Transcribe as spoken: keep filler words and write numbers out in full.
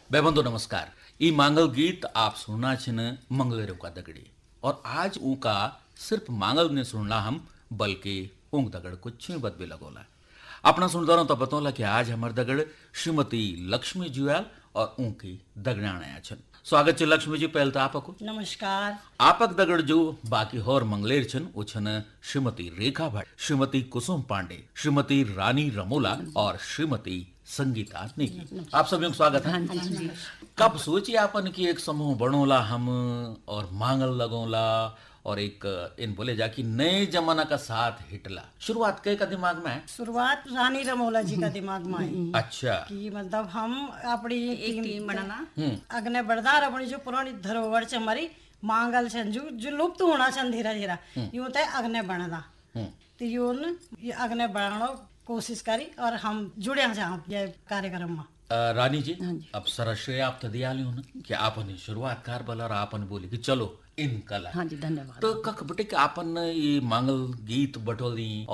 बेबंदो नमस्कार। ई मांगल गीत आप सुनना छिन मंगलेरों का दगड़ी और आज ऊका सिर्फ मांगल ने सुनना हम बल्कि ऊंग दगड़ को छिबत भी लगोला। अपना सुनदारों तो बतौला कि आज हमार दगड़ श्रीमती लक्ष्मी जुयाल और ऊंकी दगड़ाण आया छन। स्वागत छ लक्ष्मी जी पहल तो आपको। नमस्कार। आपक दगड़ जो बाकी होर मंगलेर छन वो छन श्रीमती रेखा भट्ट, श्रीमती कुसुम पांडे, श्रीमती रानी रमोला और श्रीमती संगीता नेगी। आप सभी को स्वागत है। हाँ जी। कब सोची आपन की एक समूह बनोला हम और मांगल लगोला और एक इन बोले जा कि नए जमाना का साथ हिटला। शुरुआत के का दिमाग में है? शुरुआत रानी रमोला जी का दिमाग में है अच्छा कि मतलब हम अपनी एक टीम बनाना अग्ने बढ़दार अपनी जो पुरानी धरोहर से हमारी मांगल छन जो जो लुप्त होना छन धीरे धीरे यूं ते अग्ने बढ़दा तो यूं ये अग्ने बढ़ानो कोशिश करी और हम जुड़े हैं ये कार्यक्रम में। अ, रानी जी अब सरश्रेय आप तो दिया ली ना कि आपने शुरुआत कार बल और आपने बोली कि चलो इन कला। हाँ जी, धन्यवाद। तो कख बटे कि आपन ये मांगल गीत बटोली